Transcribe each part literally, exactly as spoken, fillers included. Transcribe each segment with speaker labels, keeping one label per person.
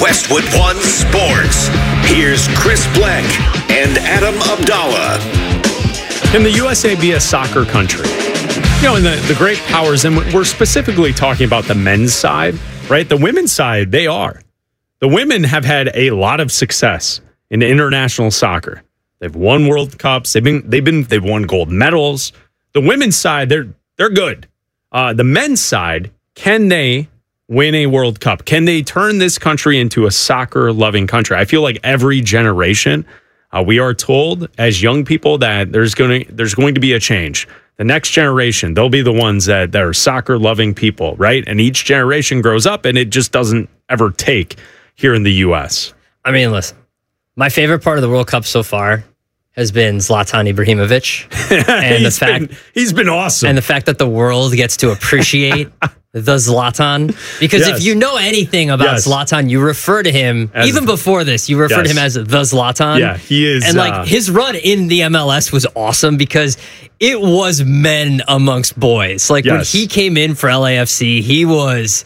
Speaker 1: Westwood One Sports. Here's Chris Bleck and Adam Abdallah.
Speaker 2: Can the U S A be a soccer country? You know, and the, the great powers, and we're specifically talking about the men's side, right? The women's side, they are. The women have had a lot of success in international soccer. They've won World Cups. They've been they've been they've won gold medals. The women's side, they're they're good. Uh, the men's side, can they win a World Cup? Can they turn this country into a soccer-loving country? I feel like every generation, uh, we are told as young people that there's going to there's going to be a change. The next generation, they'll be the ones that, that are soccer-loving people, right? And each generation grows up, and it just doesn't ever take here in the U S.
Speaker 3: I mean, listen, my favorite part of the World Cup so far has been Zlatan Ibrahimovic. And the fact
Speaker 2: been, he's been awesome.
Speaker 3: And the fact that the world gets to appreciate the Zlatan. Because yes. if you know anything about yes. Zlatan, you refer to him, as, even before this, you refer yes. to him as the Zlatan.
Speaker 2: Yeah, he is.
Speaker 3: And like
Speaker 2: uh,
Speaker 3: his run in the M L S was awesome because it was men amongst boys. Like yes. when he came in for L A F C, he was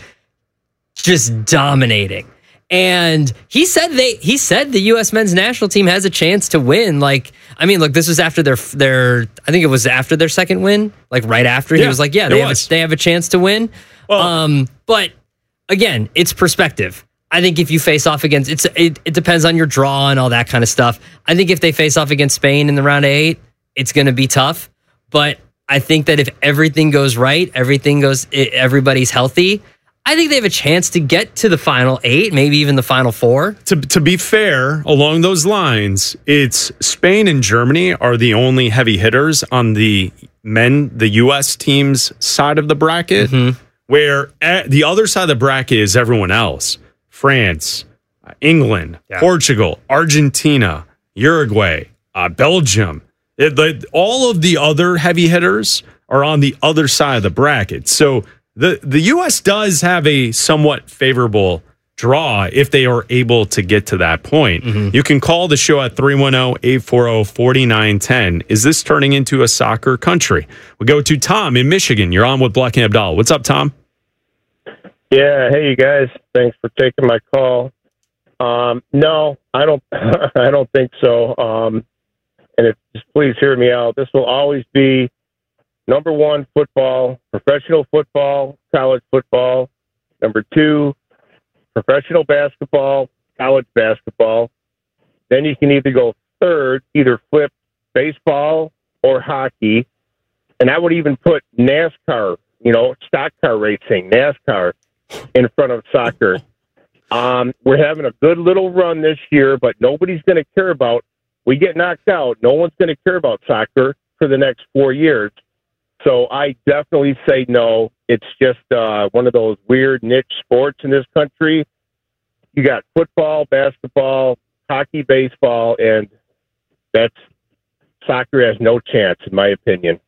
Speaker 3: just dominating. And he said they he said the U S men's national team has a chance to win. Like, I mean, look, this was after their their I think it was after their second win, like right after. Yeah, he was like, yeah, they have a, they have a chance to win. Well, um, but again, it's perspective. I think if you face off against it's it, it depends on your draw and all that kind of stuff. I think if they face off against Spain in the round of eight, it's going to be tough. But I think that if everything goes right, everything goes, everybody's healthy, I think they have a chance to get to the final eight, maybe even the final four.
Speaker 2: To to be fair, along those lines, it's Spain and Germany are the only heavy hitters on the men, the U S team's side of the bracket, mm-hmm. where at the other side of the bracket is everyone else. France, England, yeah. Portugal, Argentina, Uruguay, uh, Belgium. It, the, all of the other heavy hitters are on the other side of the bracket. So The the U S does have a somewhat favorable draw if they are able to get to that point. Mm-hmm. You can call the show at three one zero, eight four zero, four nine one zero. Is this turning into a soccer country? We'll go to Tom in Michigan. You're on with Bleck and Abdallah. What's up, Tom?
Speaker 4: Yeah, hey, you guys. Thanks for taking my call. Um, no, I don't I don't think so. Um, and if, just please hear me out. This will always be number one, football, professional football, college football. Number two, professional basketball, college basketball. Then you can either go third, either flip baseball or hockey. And I would even put NASCAR, you know, stock car racing, NASCAR, in front of soccer. Um, we're having a good little run this year, but nobody's going to care about, we get knocked out, no one's going to care about soccer for the next four years. So I definitely say no. It's just uh, one of those weird niche sports in this country. You got football, basketball, hockey, baseball, and that's soccer has no chance, in my opinion.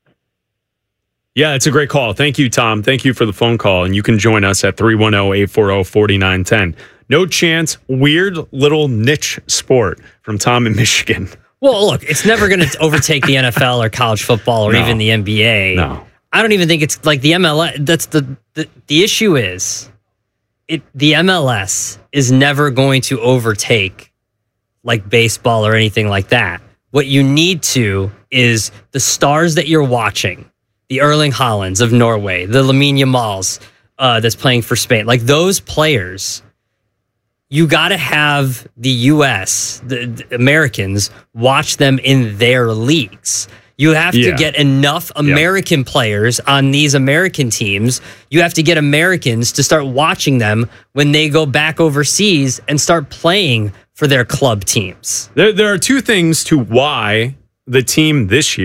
Speaker 2: Yeah, it's a great call. Thank you, Tom. Thank you for the phone call. And you can join us at three one zero, eight four zero, four nine one zero. No chance, weird little niche sport from Tom in Michigan.
Speaker 3: Well, look, it's never going to overtake the N F L or college football or no. even the N B A.
Speaker 2: No.
Speaker 3: I don't even think it's like the M L S. That's the, the, the issue is it. The M L S is never going to overtake like baseball or anything like that. What you need to is the stars that you're watching, the Erling Haalands of Norway, the Lamine Yamals uh, that's playing for Spain, like those players. You got to have the U S, the, the Americans, watch them in their leagues. You have
Speaker 2: yeah.
Speaker 3: to get enough American yep. players on these American teams. You have to get Americans to start watching them when they go back overseas and start playing for their club teams.
Speaker 2: There, there are two things to why the team this year